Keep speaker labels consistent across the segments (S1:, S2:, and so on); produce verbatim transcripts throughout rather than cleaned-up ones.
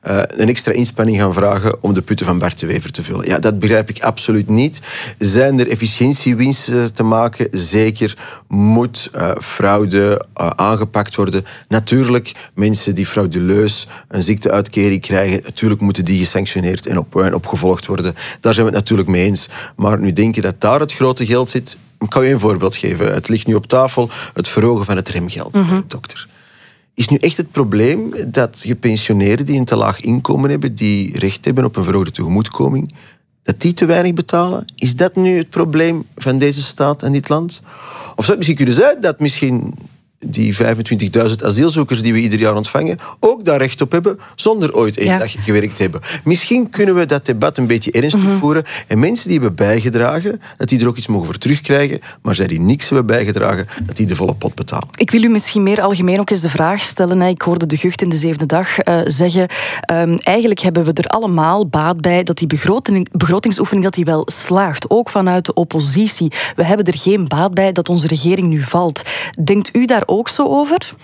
S1: uh, een extra inspanning gaan vragen om de putten van Bart de Wever te vullen. Ja, dat begrijp ik absoluut niet. Zijn er efficiëntiewinsten te maken? Zeker. Moet uh, fraude uh, aangepakt worden? Natuurlijk, mensen die frauduleus een ziekteuitkering krijgen, natuurlijk moeten die gesanctioneerd en, op, en opgevolgd worden. Daar zijn we het natuurlijk mee eens. Maar nu denken dat daar het grote geld zit. Ik kan je een voorbeeld geven. Het ligt nu op tafel, het verhogen van het remgeld, mm-hmm. dokter. Is nu echt het probleem dat gepensioneerden die een te laag inkomen hebben, die recht hebben op een verhoogde tegemoetkoming, dat die te weinig betalen? Is dat nu het probleem van deze staat en dit land? Of zou het misschien kunnen zijn dat misschien die vijfentwintigduizend asielzoekers die we ieder jaar ontvangen, ook daar recht op hebben, zonder ooit één ja. dag gewerkt te hebben. Misschien kunnen we dat debat een beetje ernstig mm-hmm. voeren en mensen die hebben bijgedragen, dat die er ook iets mogen voor terugkrijgen, maar zij die niks hebben bijgedragen, dat die de volle pot betalen.
S2: Ik wil u misschien meer algemeen ook eens de vraag stellen. Ik hoorde de Gucht in de zevende dag uh, zeggen, um, eigenlijk hebben we er allemaal baat bij dat die begroting, begrotingsoefening dat die wel slaagt, ook vanuit de oppositie. We hebben er geen baat bij dat onze regering nu valt. Denkt u daar ook zo over?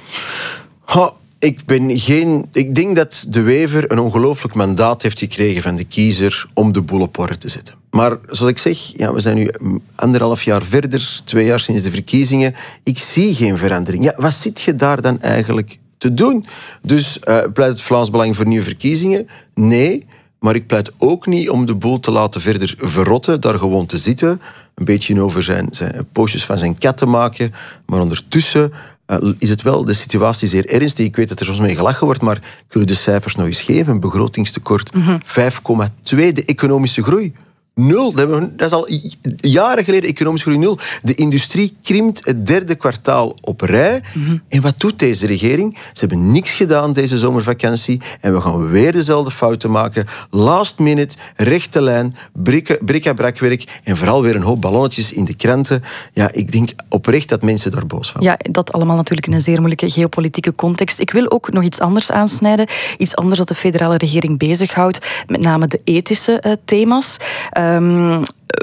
S1: Ha, ik, ben geen, ik denk dat de Wever een ongelooflijk mandaat heeft gekregen van de kiezer om de boel op orde te zetten. Maar zoals ik zeg, ja, we zijn nu anderhalf jaar verder, twee jaar sinds de verkiezingen. Ik zie geen verandering. Ja, wat zit je daar dan eigenlijk te doen? Dus uh, pleit het Vlaams Belang voor nieuwe verkiezingen? Nee. Maar ik pleit ook niet om de boel te laten verder verrotten, daar gewoon te zitten, een beetje over zijn, zijn pootjes van zijn kat te maken. Maar ondertussen uh, is het wel de situatie zeer ernstig. Ik weet dat er soms mee gelachen wordt, maar ik wil u de cijfers nog eens geven. Een begrotingstekort, mm-hmm. vijf komma twee, de economische groei. Nul. Dat is al jaren geleden economische groei nul. De industrie krimpt het derde kwartaal op rij. Mm-hmm. En wat doet deze regering? Ze hebben niks gedaan deze zomervakantie. En we gaan weer dezelfde fouten maken. Last minute, rechte lijn, brik-a-brakwerk en vooral weer een hoop ballonnetjes in de kranten. Ja, ik denk oprecht dat mensen daar boos van worden.
S2: Ja, dat allemaal natuurlijk in een zeer moeilijke geopolitieke context. Ik wil ook nog iets anders aansnijden. Iets anders dat de federale regering bezighoudt. Met name de ethische uh, thema's. Uh, Um,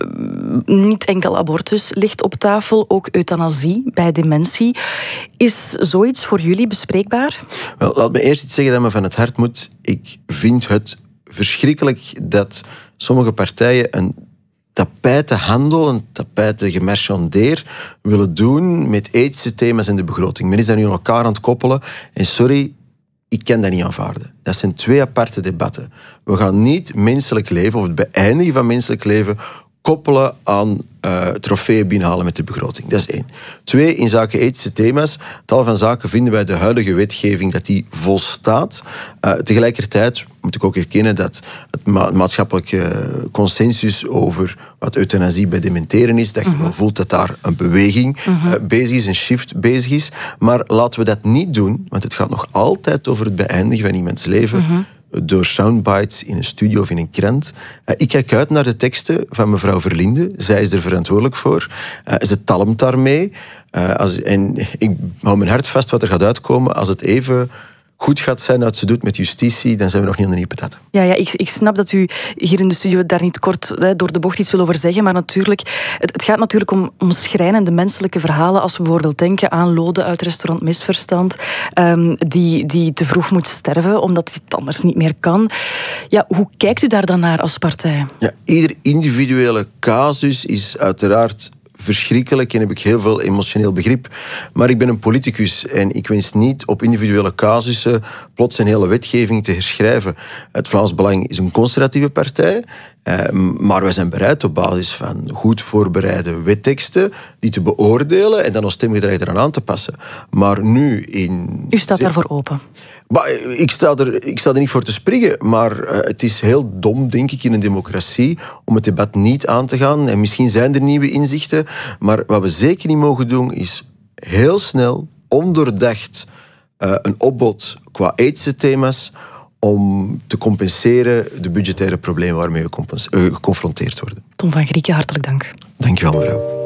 S2: niet enkel abortus ligt op tafel, ook euthanasie bij dementie. Is zoiets voor jullie bespreekbaar?
S1: Wel, laat me eerst iets zeggen dat me van het hart moet. Ik vind het verschrikkelijk dat sommige partijen een tapijtenhandel, een tapijtengemarchandeer willen doen met ethische thema's in de begroting. Men is dat nu aan elkaar aan het koppelen. En sorry, ik kan dat niet aanvaarden. Dat zijn twee aparte debatten. We gaan niet menselijk leven, of het beëindigen van menselijk leven, koppelen aan uh, trofeeën binnenhalen met de begroting. Dat is één. Twee, in zaken ethische thema's. Tal van zaken vinden wij de huidige wetgeving dat die volstaat. Uh, tegelijkertijd moet ik ook erkennen dat het ma- maatschappelijke consensus over wat euthanasie bij dementeren is, dat je wel voelt dat daar een beweging uh, bezig is, een shift bezig is. Maar laten we dat niet doen, want het gaat nog altijd over het beëindigen van iemands leven. Uh-huh. Door soundbites in een studio of in een krant. Uh, ik kijk uit naar de teksten van mevrouw Verlinde. Zij is er verantwoordelijk voor. Uh, ze talmt daarmee. Uh, als, en ik hou mijn hart vast wat er gaat uitkomen. Als het even goed gaat zijn dat ze doet met justitie, dan zijn we nog niet aan de nieuwe patat.
S2: Ja, ja ik, ik snap dat u hier in de studio daar niet kort hè, door de bocht iets wil over zeggen, maar natuurlijk, het, het gaat natuurlijk om, om schrijnende menselijke verhalen, als we bijvoorbeeld denken aan Lode uit restaurant Misverstand, um, die, die te vroeg moet sterven, omdat hij het anders niet meer kan. Ja, hoe kijkt u daar dan naar als partij?
S1: Ja, ieder individuele casus is uiteraard verschrikkelijk en heb ik heel veel emotioneel begrip. Maar ik ben een politicus en ik wens niet op individuele casussen plots een hele wetgeving te herschrijven. Het Vlaams Belang is een conservatieve partij, eh, maar wij zijn bereid op basis van goed voorbereide wetteksten die te beoordelen en dan ons stemgedrag eraan aan te passen. Maar nu in...
S2: U staat daarvoor open?
S1: Maar ik, sta er, ik sta er niet voor te springen, maar uh, het is heel dom, denk ik, in een democratie om het debat niet aan te gaan. En misschien zijn er nieuwe inzichten, maar wat we zeker niet mogen doen is heel snel, ondoordacht, uh, een opbod qua ethische thema's om te compenseren de budgettaire problemen waarmee we uh, geconfronteerd worden.
S2: Tom van Grieken, hartelijk dank.
S1: Dank je wel, mevrouw.